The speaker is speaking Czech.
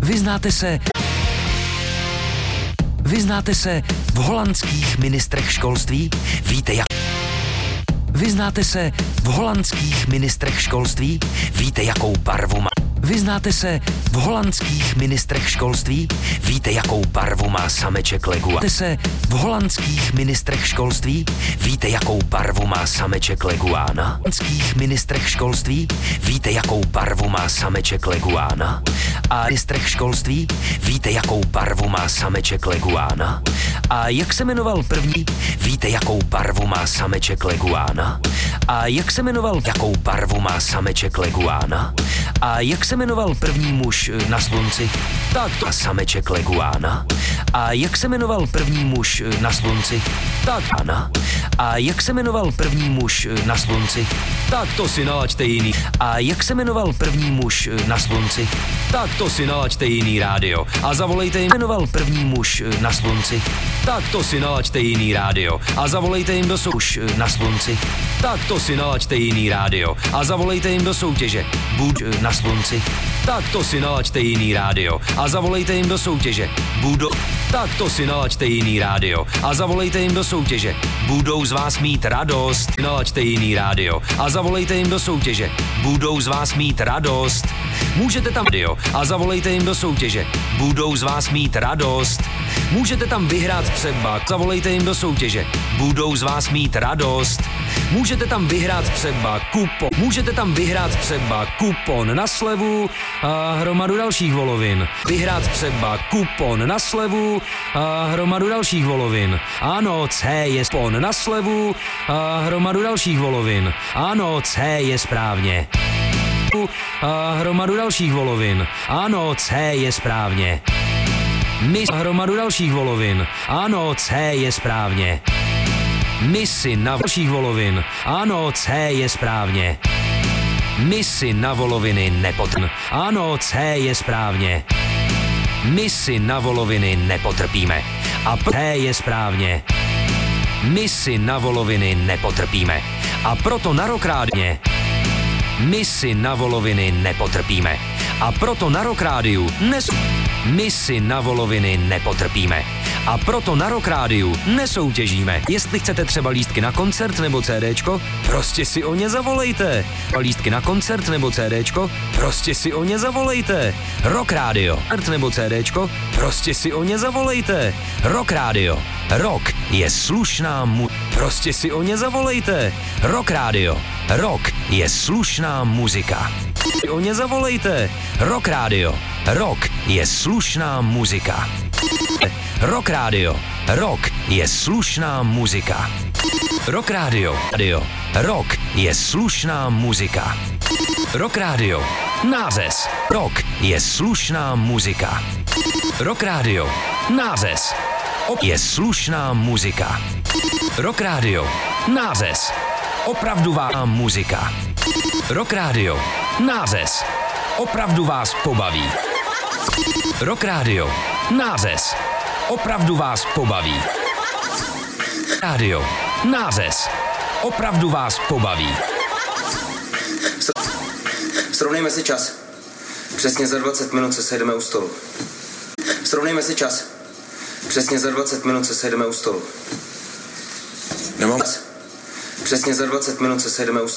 Vyznáte se v holandských ministrech školství? Víte jak? Vyznáte se v holandských ministrech školství? Víte jakou barvu má? Vyznáte se v holandských ministrech školství? Víte jakou barvu má sameček leguán? Vyznáte se v holandských ministrech školství? Víte jakou barvu má sameček leguána? V holandských ministrech školství? Víte jakou barvu má sameček leguána? A ministrech školství? Víte jakou barvu má sameček leguána? A jak se jmenoval první? Víte jakou barvu má sameček leguána? A jak se jmenoval jakou barvu má sameček leguána? A jak se jmenoval první muž na slunci? Tak to sameček leguána. A jak se jmenoval první muž na slunci? Tak Ana. A jak se jmenoval první muž na slunci? Tak to si nalaďte jiný. A jak se jmenoval první muž na slunci? Tak to si nalaďte jiný rádio. A zavolejte jim, jmenoval první muž na slunci? Tak to si nalaďte jiný rádio. A zavolejte jim do souš na slunci? Tak to si nalaďte jiný rádio. A zavolejte jim do soutěže. Buď na slunci? Tak to si nalaďte jiný rádio. A zavolejte jim do soutěže. Budou. Tak to si nalaďte jiný rádio. A zavolejte jim do soutěže. Budou z vás mít radost. Nalaďte jiný rádio. A zavolejte jim do soutěže. Budou z vás mít radost. Můžete tam rádio. A zavolejte jim do soutěže. Budou z vás mít radost. Můžete tam vyhrát třeba. Zavolejte jim do soutěže. Budou z vás mít radost. Můžete tam vyhrát třeba kupon. Můžete tam vyhrát třeba kupon na slevu a hromadu dalších volovin. Vyhrát třeba kupon na slevu a hromadu dalších volovin. Ano, C je kupon na slevu a hromadu dalších volovin. Ano, C je správně. A hromadu dalších volovin. Ano, C je správně. A hromadu dalších volovin. Ano, C je správně. Misi na dalších volovin. Ano, C je správně. Misi na voloviny nepotn. Ano, C je správně. Misi na voloviny nepotrpíme. A C je správně. Misi na voloviny nepotrpíme. A proto na rok rádně. Misi na voloviny nepotrpíme. A proto na Rock Rádiu misi na voloviny nepotrpíme. A proto na Rock Rádiu nesoutěžíme. Jestli chcete třeba lístky na koncert nebo CDčko, prostě si o ně zavolejte. Lístky na koncert nebo CDčko, prostě si o ně zavolejte. Rock Rádio nebo CDčko, prostě si o ně zavolejte. Rock Rádio. Rock je slušná prostě si o ně zavolejte. Rock Rádio. Rock je slušná muzika. O ně zavolejte. Rock Rádio. Rock je slušná muzika. Rock Rádio. Rock je slušná muzika. Rock Rádio. Rock je slušná muzika. Rock Rádio. Nářez. Rock je slušná muzika. Rock Rádio. Nářez. Je slušná muzika. Rock Rádio. Nářez. Opravdová muzika. Rock Rádio. Nářez. Opravdu vás pobaví. Rock Rádio. Nářez. Opravdu vás pobaví. Rádio. Nářez. Opravdu vás pobaví. Srovnejme si čas. Přesně za 20 minut se sejdeme u stolu. Srovnejme si čas. Přesně za 20 minut se sejdeme u stolu. Nemám. Přesně za 20 minut se sejdeme u stolu.